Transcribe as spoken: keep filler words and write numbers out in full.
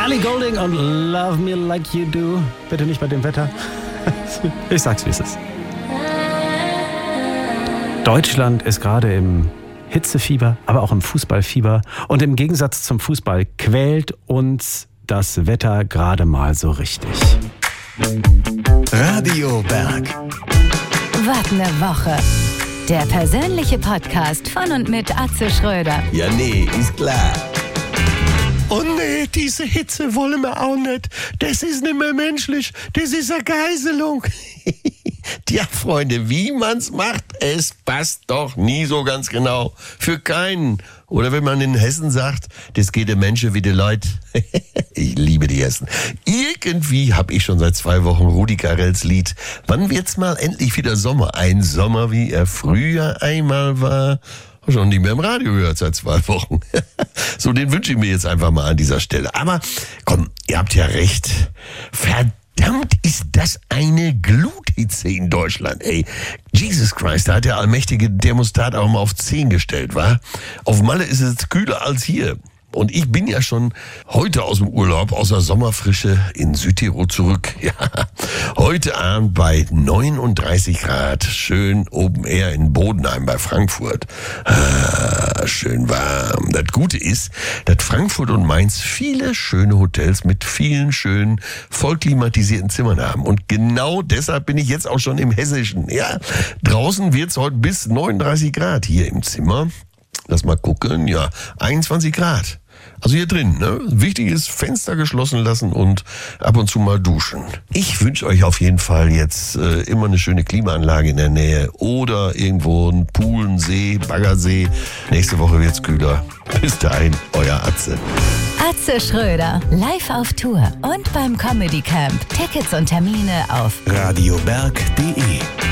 Ellie Goulding und Love Me Like You Do. Bitte nicht bei dem Wetter. Ich sag's, wie es ist. Deutschland ist gerade im Hitzefieber, aber auch im Fußballfieber. Und im Gegensatz zum Fußball quält uns das Wetter gerade mal so richtig. Radio Berg. Was ne Woche. Der persönliche Podcast von und mit Atze Schröder. Ja, nee, ist klar. Oh nee, diese Hitze wollen wir auch nicht. Das ist nicht mehr menschlich. Das ist eine Geiselung. Tja, Freunde, wie man's macht, es passt doch nie so ganz genau. Für keinen. Oder wenn man in Hessen sagt, das geht den Menschen wie die Leute. Ich liebe die Hessen. Irgendwie habe ich schon seit zwei Wochen Rudi Carrells Lied Wann wird's mal endlich wieder Sommer? Ein Sommer, wie er früher einmal war. Schon nicht mehr im Radio gehört seit zwei Wochen. So, den wünsche ich mir jetzt einfach mal an dieser Stelle. Aber komm, ihr habt ja recht. Verdammt, ist das eine Gluthitze in Deutschland, ey. Jesus Christ, da hat der allmächtige Thermostat auch mal auf zehn gestellt, wa? Auf Malle ist es kühler als hier. Und ich bin ja schon heute aus dem Urlaub, aus der Sommerfrische in Südtirol zurück. Ja, heute Abend bei neununddreißig Grad, schön oben eher in Bodenheim bei Frankfurt. Ah, schön warm. Das Gute ist, dass Frankfurt und Mainz viele schöne Hotels mit vielen schönen, vollklimatisierten Zimmern haben. Und genau deshalb bin ich jetzt auch schon im Hessischen. Ja, draußen wird's heute bis neununddreißig Grad, hier im Zimmer. Lass mal gucken, ja, einundzwanzig Grad. Also hier drin, ne? Wichtig ist, Fenster geschlossen lassen und ab und zu mal duschen. Ich wünsche euch auf jeden Fall jetzt äh, immer eine schöne Klimaanlage in der Nähe oder irgendwo einen Pool, einen See, Baggersee. Nächste Woche wird's kühler. Bis dahin, euer Atze. Atze Schröder, live auf Tour und beim Comedy Camp. Tickets und Termine auf radioberg punkt de